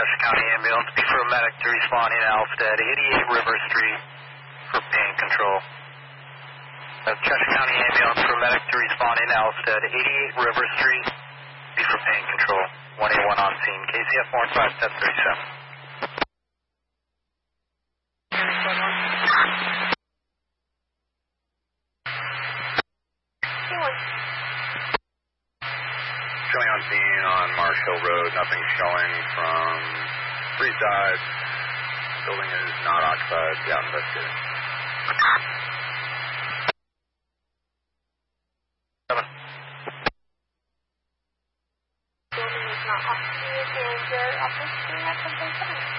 Chester County Ambulance, be for a medic to respond in Alfred at 88 River Street for pain control. Chester County Ambulance for a medic to respond in Alfred at 88 River Street, be for pain control. 181 on scene. KCF 451037. Showing on scene on Marsh Hill Road, nothing showing from three sides. Building is not occupied. Yeah, investigating. Building is not occupied. Is there office doing that something?